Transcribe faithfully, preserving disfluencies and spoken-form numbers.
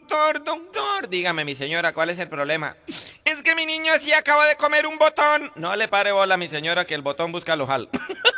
Doctor, doctor, dígame, mi señora, ¿cuál es el problema? Es que mi niño sí acaba de comer un botón. No le pare bola, mi señora, que el botón busca al ojal.